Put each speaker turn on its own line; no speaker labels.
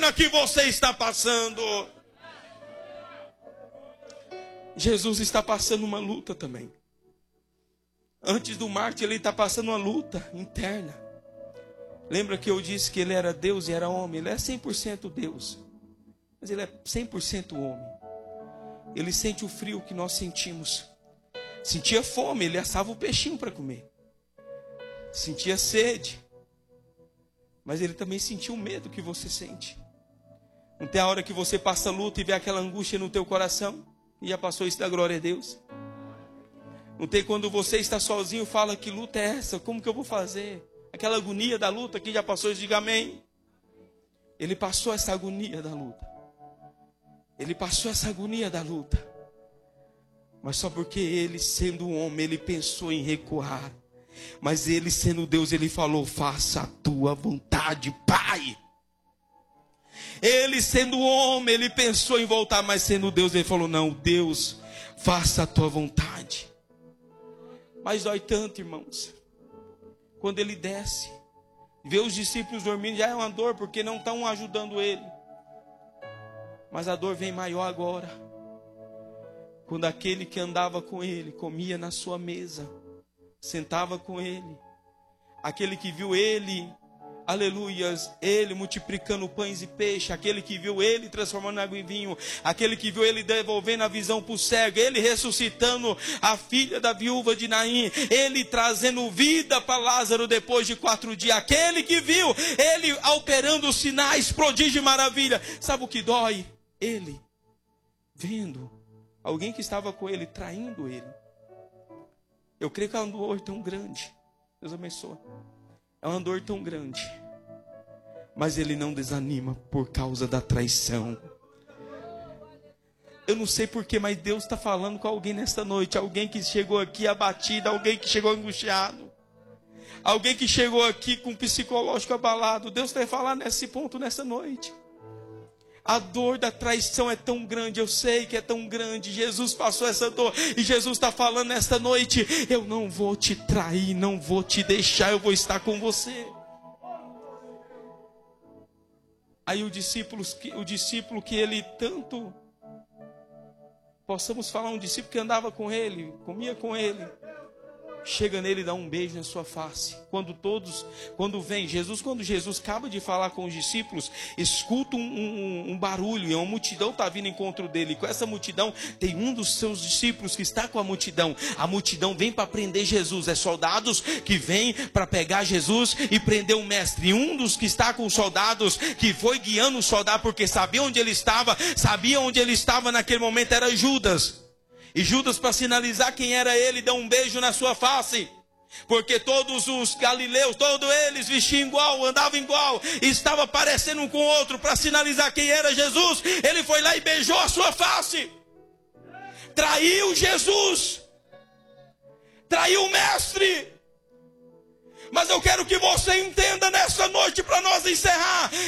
interna que você está passando. Jesus está passando uma luta também. Antes do mártir, ele está passando uma luta interna. Lembra que eu disse que ele era Deus e era homem? Ele é 100% Deus, mas ele é 100% homem. Ele sente o frio que nós sentimos. Sentia fome, ele assava o peixinho para comer. Sentia sede, mas ele também sentiu o medo que você sente. Não tem a hora que você passa luta e vê aquela angústia no teu coração? E já passou isso da glória a Deus? Não tem quando você está sozinho e fala: que luta é essa? Como que eu vou fazer? Aquela agonia da luta que já passou, diga amém. Ele passou essa agonia da luta. Ele passou essa agonia da luta. Mas só porque ele, sendo um homem, ele pensou em recuar. Mas ele, sendo Deus, ele falou: faça a tua vontade, Pai. Ele, sendo homem, ele pensou em voltar. Mas sendo Deus, ele falou: não, Deus, faça a tua vontade. Mas dói tanto, irmãos. Quando ele desce, vê os discípulos dormindo, já é uma dor, porque não estão ajudando ele. Mas a dor vem maior agora, quando aquele que andava com ele, comia na sua mesa, sentava com ele, aquele que viu ele, aleluias, ele multiplicando pães e peixe, aquele que viu ele transformando água em vinho, aquele que viu ele devolvendo a visão para o cego, ele ressuscitando a filha da viúva de Naim, ele trazendo vida para Lázaro depois de 4 dias, aquele que viu ele operando os sinais, prodígio e maravilha. Sabe o que dói? Ele vendo alguém que estava com ele traindo ele. Eu creio que é uma dor tão grande. Deus abençoe. É uma dor tão grande, mas ele não desanima por causa da traição. Eu não sei porquê, mas Deus está falando com alguém nesta noite. Alguém que chegou aqui abatido, alguém que chegou angustiado, alguém que chegou aqui com o psicológico abalado. Deus vai falar nesse ponto nessa noite. A dor da traição é tão grande, eu sei que é tão grande. Jesus passou essa dor e Jesus está falando nesta noite: eu não vou te trair, não vou te deixar, eu vou estar com você. Aí o discípulo que ele tanto, possamos falar, um discípulo que andava com ele, comia com ele, chega nele e dá um beijo na sua face. Quando Jesus acaba de falar com os discípulos, escuta um barulho, e uma multidão está vindo em encontro dele. E com essa multidão tem um dos seus discípulos que está com a multidão. A multidão vem para prender Jesus. É soldados que vêm para pegar Jesus e prender o mestre. E um dos que está com os soldados, que foi guiando o soldado, porque sabia onde ele estava naquele momento, era Judas. E Judas, para sinalizar quem era ele, deu um beijo na sua face. Porque todos os galileus, todos eles vestiam igual, andavam igual, e estava parecendo um com o outro, para sinalizar quem era Jesus. Ele foi lá e beijou a sua face. Traiu Jesus. Traiu o mestre. Mas eu quero que você entenda nessa noite, para nós encerrar.